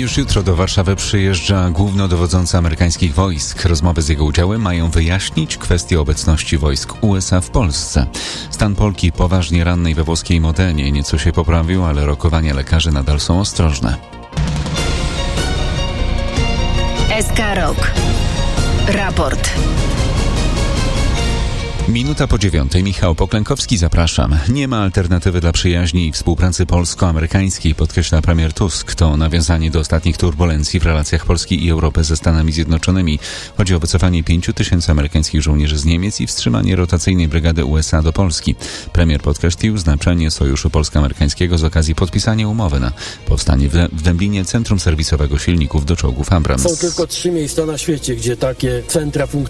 Już jutro do Warszawy przyjeżdża głównodowodzący amerykańskich wojsk. Rozmowy z jego udziałem mają wyjaśnić kwestię obecności wojsk USA w Polsce. Stan Polki poważnie rannej we włoskiej Modenie nieco się poprawił, ale rokowania lekarzy nadal są ostrożne. SK Rok. Raport. Minuta po 9:00. Michał Poklękowski, zapraszam. Nie ma alternatywy dla przyjaźni i współpracy polsko-amerykańskiej, podkreśla premier Tusk. To nawiązanie do ostatnich turbulencji w relacjach Polski i Europy ze Stanami Zjednoczonymi. Chodzi o wycofanie 5 000 amerykańskich żołnierzy z Niemiec i wstrzymanie rotacyjnej brygady USA do Polski. Premier podkreślił znaczenie sojuszu polsko-amerykańskiego z okazji podpisania umowy na powstanie w Dęblinie centrum serwisowego silników do czołgów Abrams. Są tylko 3 miejsca na świecie, gdzie takie centra funkcjonują.